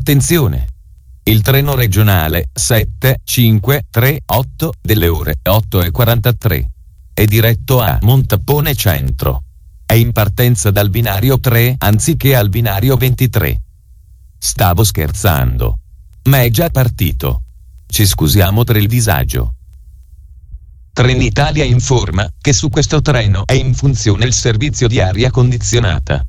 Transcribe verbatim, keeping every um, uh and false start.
Attenzione! Il treno regionale sette cinque tre otto delle ore otto e quarantatré è diretto a Montapone Centro. È in partenza dal binario tre anziché al binario ventitré. Stavo scherzando. Ma è già partito. Ci scusiamo per il disagio. Trenitalia informa che su questo treno è in funzione il servizio di aria condizionata.